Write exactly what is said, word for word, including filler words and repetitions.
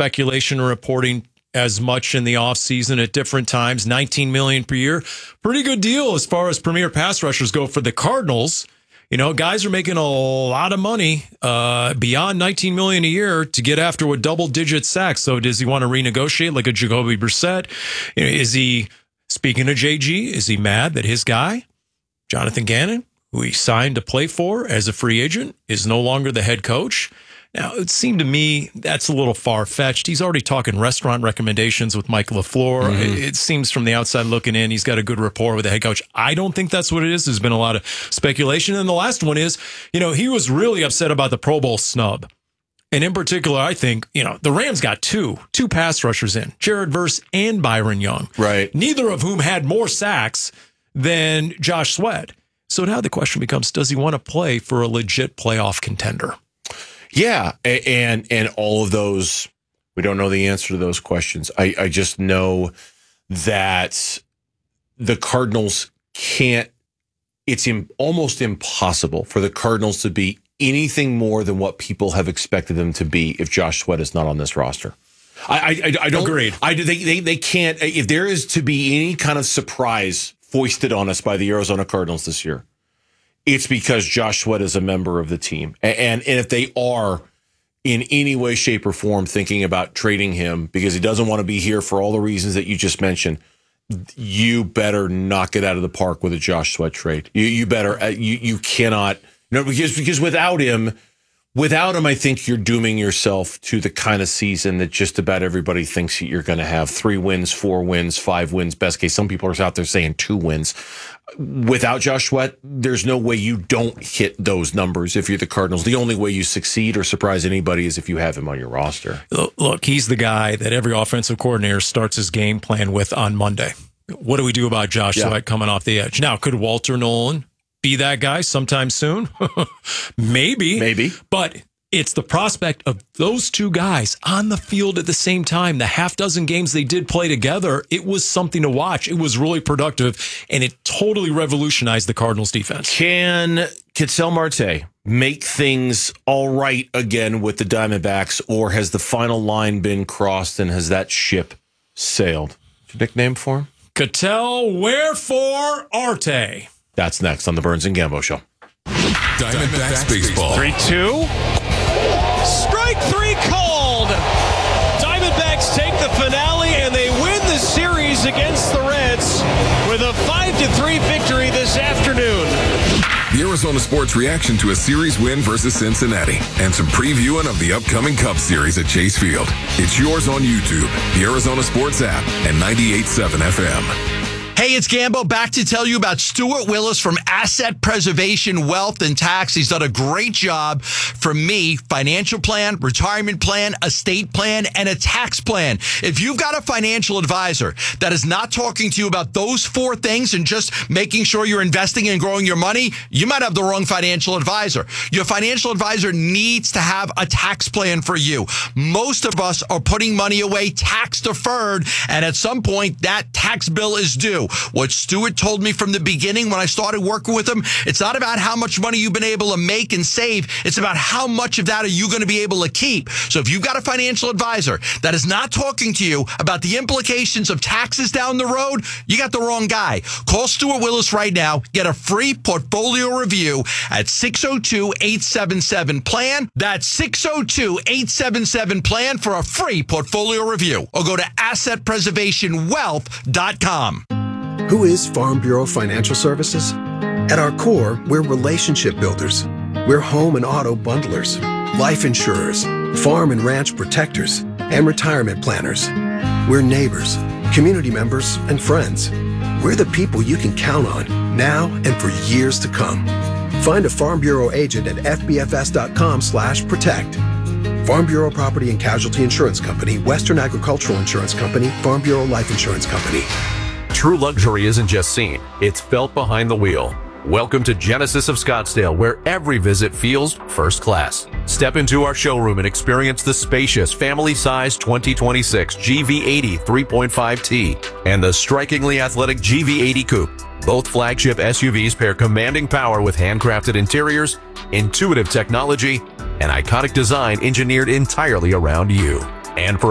speculation and reporting as much in the offseason at different times. nineteen million dollars per year. Pretty good deal as far as premier pass rushers go for the Cardinals. You know, guys are making a lot of money uh, beyond nineteen million dollars a year to get after with double-digit sacks. So does he want to renegotiate like a Jacoby Brissett? You know, is he, speaking of J G, is he mad that his guy, Jonathan Gannon, who he signed to play for as a free agent, is no longer the head coach? Now, it seemed to me that's a little far-fetched. He's already talking restaurant recommendations with Mike LaFleur. Mm-hmm. It, it seems from the outside looking in, he's got a good rapport with the head coach. I don't think that's what it is. There's been a lot of speculation. And the last one is, you know, he was really upset about the Pro Bowl snub. And in particular, I think, you know, the Rams got two, two pass rushers in, Jared Verse and Byron Young. Right. Neither of whom had more sacks than Josh Sweat. So now the question becomes, does he want to play for a legit playoff contender? Yeah, and and all of those, we don't know the answer to those questions. I, I just know that the Cardinals can't, it's im- almost impossible for the Cardinals to be anything more than what people have expected them to be if Josh Sweat is not on this roster. I, I, I don't Agreed. I, they, they, they can't, if there is to be any kind of surprise foisted on us by the Arizona Cardinals this year, it's because Josh Sweat is a member of the team. And, and if they are in any way, shape, or form thinking about trading him because he doesn't want to be here for all the reasons that you just mentioned, you better knock it out of the park with a Josh Sweat trade. You you better, you you cannot, you know, because, because without him, Without him, I think you're dooming yourself to the kind of season that just about everybody thinks that you're going to have. Three wins, four wins, five wins, best case. Some people are out there saying two wins. Without Josh Sweat, there's no way you don't hit those numbers if you're the Cardinals. The only way you succeed or surprise anybody is if you have him on your roster. Look, he's the guy that every offensive coordinator starts his game plan with on Monday. What do we do about Josh yeah. Sweat coming off the edge? Now, could Walter Nolan be that guy sometime soon? Maybe. Maybe. But it's the prospect of those two guys on the field at the same time. The half dozen games they did play together, it was something to watch. It was really productive, and it totally revolutionized the Cardinals defense. Can Ketel Marte make things all right again with the Diamondbacks, or has the final line been crossed and has that ship sailed? What's your nickname for him? Ketel Wherefore Arte. That's next on the Burns and Gambo Show. Diamondbacks baseball. three two. Strike three called. Diamondbacks take the finale and they win the series against the Reds with a five to three victory this afternoon. The Arizona Sports reaction to a series win versus Cincinnati and some previewing of the upcoming Cubs series at Chase Field. It's yours on YouTube, the Arizona Sports app, and ninety-eight point seven F M. Hey, it's Gambo, back to tell you about Stuart Willis from Asset Preservation Wealth and Tax. He's done a great job for me. Financial plan, retirement plan, estate plan, and a tax plan. If you've got a financial advisor that is not talking to you about those four things and just making sure you're investing and growing your money, you might have the wrong financial advisor. Your financial advisor needs to have a tax plan for you. Most of us are putting money away tax deferred, and at some point that tax bill is due. What Stuart told me from the beginning when I started working with him, it's not about how much money you've been able to make and save. It's about how much of that are you going to be able to keep. So if you've got a financial advisor that is not talking to you about the implications of taxes down the road, you got the wrong guy. Call Stuart Willis right now. Get a free portfolio review at six oh two, eight seven seven, plan. That's six oh two, eight seven seven, plan for a free portfolio review. Or go to asset preservation wealth dot com. Who is Farm Bureau Financial Services? At our core, we're relationship builders. We're home and auto bundlers, life insurers, farm and ranch protectors, and retirement planners. We're neighbors, community members, and friends. We're the people you can count on now and for years to come. Find a Farm Bureau agent at f b f s dot com slash protect. Farm Bureau Property and Casualty Insurance Company, Western Agricultural Insurance Company, Farm Bureau Life Insurance Company. True luxury isn't just seen, it's felt behind the wheel. Welcome to Genesis of Scottsdale, where every visit feels first class. Step into our showroom and experience the spacious, family-sized twenty twenty-six G V eighty three point five T and the strikingly athletic G V eighty Coupe. Both flagship S U Vs pair commanding power with handcrafted interiors, intuitive technology, and iconic design engineered entirely around you. And for